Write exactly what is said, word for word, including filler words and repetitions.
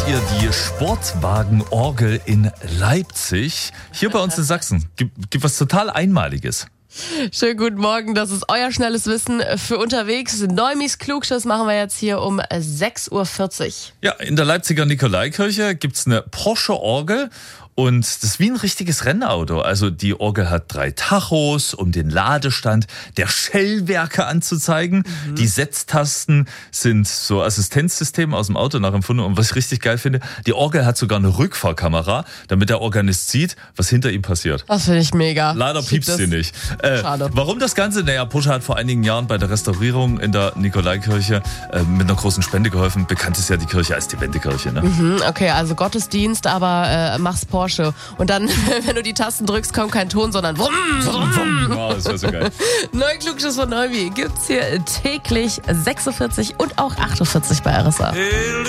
ihr die Sportwagenorgel in Leipzig? Hier bei uns in Sachsen gibt, gibt was total Einmaliges. Schönen guten Morgen, das ist euer schnelles Wissen für unterwegs. Neumis Klugschiss machen wir jetzt hier um sechs Uhr vierzig. Ja, in der Leipziger Nikolaikirche gibt's eine Porsche-Orgel. Und das ist wie ein richtiges Rennauto. Also die Orgel hat drei Tachos, um den Ladestand der Stellwerke anzuzeigen. Mhm. Die Setztasten sind so Assistenzsysteme aus dem Auto nachempfunden. Und was ich richtig geil finde, die Orgel hat sogar eine Rückfahrkamera, damit der Organist sieht, was hinter ihm passiert. Das finde ich mega. Leider piepst sie nicht. Äh, Schade. Warum das Ganze? Naja, Porsche hat vor einigen Jahren bei der Restaurierung in der Nikolaikirche äh, mit einer großen Spende geholfen. Bekannt ist ja die Kirche als die Wendekirche. Ne? Mhm, okay, also Gottesdienst, aber äh, mach's Porsche. Und dann, wenn du die Tasten drückst, kommt kein Ton, sondern wumm, wumm, wumm. Oh, das wäre so geil. Neue Klugschiss von Neumi gibt's hier täglich sechs Uhr vierzig und auch acht Uhr vierzig bei R S A.